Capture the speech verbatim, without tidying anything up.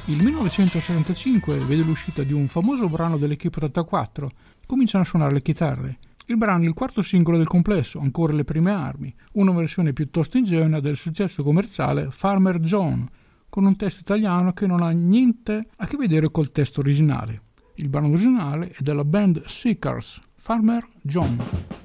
Il millenovecentosessantacinque vede l'uscita di un famoso brano dell'Equipe trentaquattro. Cominciano a suonare le chitarre. Il brano è il quarto singolo del complesso, Ancora le prime armi, una versione piuttosto ingenua del successo commerciale Farmer John, con un testo italiano che non ha niente a che vedere col testo originale. Il brano originale è della band Seekers, Farmer John.